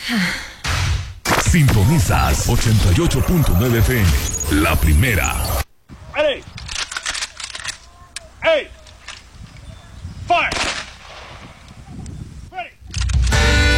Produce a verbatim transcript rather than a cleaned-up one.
Sintonizas ochenta y ocho punto nueve F M. La primera. Ready. Hey. Fire.